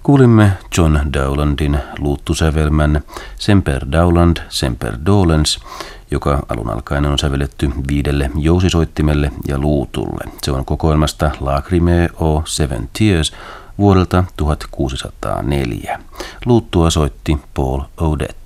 Kuulimme John Dowlandin luuttusävelmän Semper Dowland, Semper Dolens, joka alun alkaen on sävelletty 5 jousisoittimelle ja luutulle. Se on kokoelmasta Lacrimae o Seven Tears vuodelta 1604. Luuttua soitti Paul Odette.